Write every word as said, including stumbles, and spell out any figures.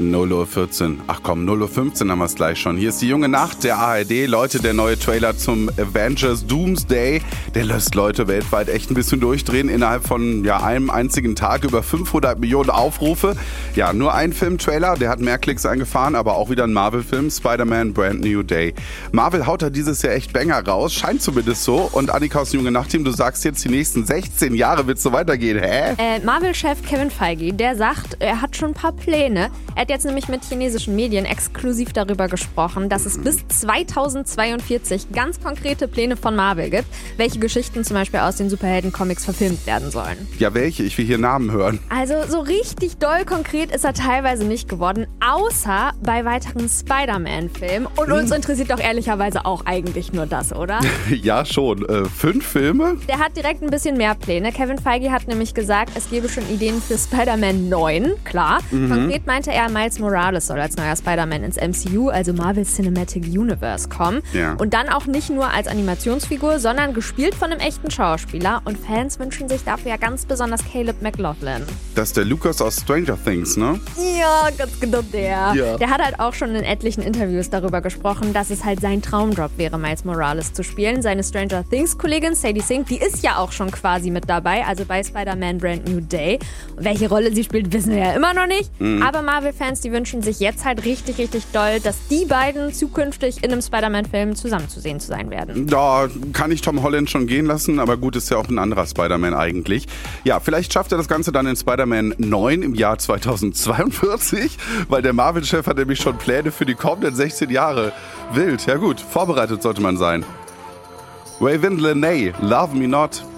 null Uhr vierzehn. Ach komm, null Uhr fünfzehn haben wir es gleich schon. Hier ist die junge Nacht der A R D. Leute, der neue Trailer zum Avengers Doomsday, der lässt Leute weltweit echt ein bisschen durchdrehen. Innerhalb von ja, einem einzigen Tag über fünfhundert Millionen Aufrufe. Ja, nur ein Filmtrailer, der hat mehr Klicks eingefahren, aber auch wieder ein Marvel-Film, Spider-Man Brand New Day. Marvel haut da dieses Jahr echt Banger raus, scheint zumindest so. Und Annika aus dem junge Nacht-Team, du sagst jetzt, die nächsten sechzehn Jahre wird es so weitergehen, hä? Äh, Marvel-Chef Kevin Feige, der sagt, er hat schon ein paar Pläne. Er hat jetzt nämlich mit chinesischen Medien exklusiv darüber gesprochen, dass es bis zweitausendzweiundvierzig ganz konkrete Pläne von Marvel gibt, welche Geschichten zum Beispiel aus den Superhelden-Comics verfilmt werden sollen. Ja, welche? Ich will hier Namen hören. Also so richtig doll konkret ist er teilweise nicht geworden, außer bei weiteren Spider-Man-Filmen. Und hm. uns interessiert doch ehrlicherweise auch eigentlich nur das, oder? Ja, schon. Äh, fünf Filme? Der hat direkt ein bisschen mehr Pläne. Kevin Feige hat nämlich gesagt, es gäbe schon Ideen für Spider-Man neun, klar. Mhm. Konkret meinte er, Miles Morales soll als neuer Spider-Man ins M C U, also Marvel Cinematic Universe, kommen. Ja. Und dann auch nicht nur als Animationsfigur, sondern gespielt von einem echten Schauspieler. Und Fans wünschen sich dafür ja ganz besonders Caleb McLaughlin. Das ist der Lucas aus Stranger Things, ne? Ja, ganz genau der. Ja. Der hat halt auch schon in etlichen Interviews darüber gesprochen, dass es halt sein Traumjob wäre, Miles Morales zu spielen. Seine Stranger Things-Kollegin Sadie Sink, die ist ja auch schon quasi mit dabei, also bei Spider-Man Brand New Day. Und welche Rolle sie spielt, wissen wir ja immer noch nicht. Mhm. Aber Marvel-Fans, die wünschen sich jetzt halt richtig, richtig doll, dass die beiden zukünftig in einem Spider-Man-Film zusammen zu sehen zu sein werden. Da kann ich Tom Holland schon gehen lassen, aber gut, ist ja auch ein anderer Spider-Man eigentlich. Ja, vielleicht schafft er das Ganze dann in Spider-Man neun im Jahr zweitausendzweiundvierzig, weil der Marvel-Chef hat nämlich schon Pläne für die kommenden sechzehn Jahre. Wild, ja gut, vorbereitet sollte man sein. Raven Lenae, Love Me Not.